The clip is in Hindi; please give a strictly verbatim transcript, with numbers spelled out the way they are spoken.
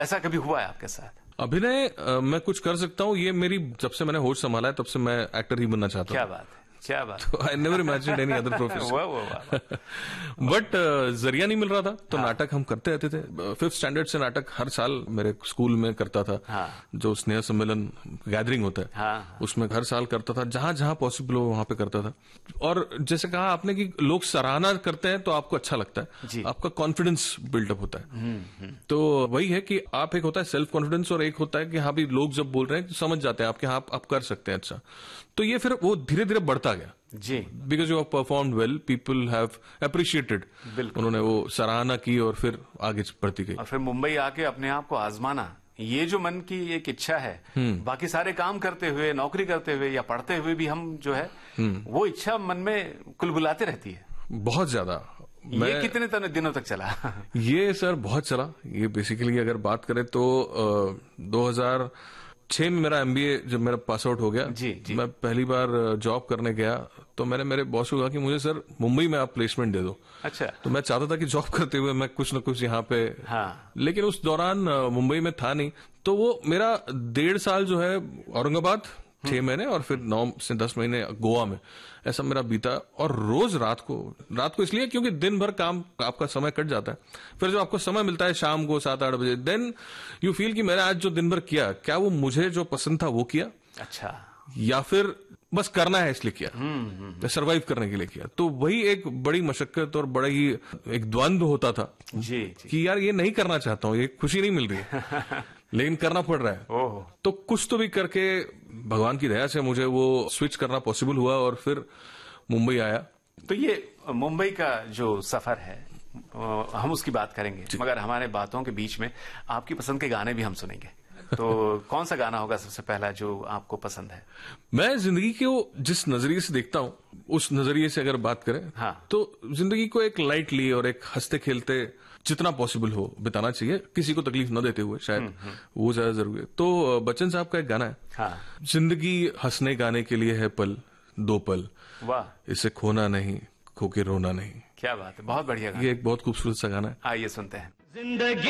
ऐसा कभी हुआ है आपके साथ? अभिनय अ, मैं कुछ कर सकता हूँ, ये मेरी जब से मैंने होश संभाला है तब से मैं एक्टर ही बनना चाहता हूँ। क्या बात है, क्या बात। तो I never imagined any other profession. वाह वाह वाह। बट जरिया नहीं मिल रहा था, तो हाँ। नाटक हम करते रहते थे। फिफ्थ स्टैंडर्ड से नाटक हर साल मेरे स्कूल में करता था। हाँ। जो स्नेह सम्मेलन गैदरिंग होता है, हाँ। उसमें हर साल करता था, जहां जहां पॉसिबल हो वहां पे करता था। और जैसे कहा आपने कि लोग सराहना करते हैं तो आपको अच्छा लगता जी। है, आपका कॉन्फिडेंस बिल्डअप होता है। तो वही है कि आप, एक होता है सेल्फ कॉन्फिडेंस और एक होता है कि हाँ भी लोग जब बोल रहे हैं तो समझ जाते हैं आपके, हाँ आप, आप कर सकते हैं अच्छा। तो ये फिर वो धीरे धीरे बढ़ता गया जी। Because you have performed well, people have appreciated, उन्होंने वो सराहना की और फिर आगे बढ़ती गई। और फिर मुंबई आके अपने आप को आजमाना, ये जो मन की एक इच्छा है, बाकी सारे काम करते हुए, नौकरी करते हुए या पढ़ते हुए भी हम जो है वो इच्छा मन में कुलबुलाते रहती है बहुत ज्यादा। ये कितने तने दिनों तक चला? ये सर बहुत चला। ये बेसिकली अगर बात करें तो दो हजार छह में मेरा एमबीए जब मेरा पास आउट हो गया, जी, जी। मैं पहली बार जॉब करने गया तो मैंने मेरे बॉस को कहा कि मुझे सर मुंबई में आप प्लेसमेंट दे दो। अच्छा। तो मैं चाहता था कि जॉब करते हुए मैं कुछ न कुछ यहाँ पे, हाँ। लेकिन उस दौरान अ, मुंबई में था नहीं। तो वो मेरा डेढ़ साल जो है औरंगाबाद, छह महीने और फिर नौ से दस महीने गोवा में, ऐसा मेरा बीता। और रोज रात को रात को इसलिए क्योंकि दिन भर काम, आपका समय कट जाता है। फिर जब आपको समय मिलता है शाम को सात आठ बजे, देन यू फील कि मैंने आज जो दिन भर किया, क्या वो मुझे जो पसंद था वो किया, अच्छा, या फिर बस करना है इसलिए किया, सरवाइव करने के लिए किया। तो वही एक बड़ी मशक्कत और बड़ा ही एक द्वंद्व होता था जी, जी। कि यार ये नहीं करना चाहता हूँ, ये खुशी नहीं मिल रही है लेकिन करना पड़ रहा है। ओह। तो कुछ तो भी करके भगवान की दया से मुझे वो स्विच करना पॉसिबल हुआ और फिर मुंबई आया। तो ये मुंबई का जो सफर है हम उसकी बात करेंगे, मगर हमारे बातों के बीच में आपकी पसंद के गाने भी हम सुनेंगे। तो कौन सा गाना होगा सबसे पहला जो आपको पसंद है? मैं जिंदगी को जिस नजरिए से देखता हूँ उस नजरिए से अगर बात करें, हाँ। तो जिंदगी को एक लाइटली और एक हंसते खेलते जितना पॉसिबल हो बिताना चाहिए, किसी को तकलीफ न देते हुए, शायद वो ज्यादा जरूरी है। तो बच्चन साहब का एक गाना है, हाँ। जिंदगी हंसने गाने के लिए है पल दो पल, वाह, इसे खोना नहीं खो के रोना नहीं। क्या बात है, बहुत बढ़िया गाना। ये एक बहुत खूबसूरत सा गाना है। आइए सुनते हैं। जिंदगी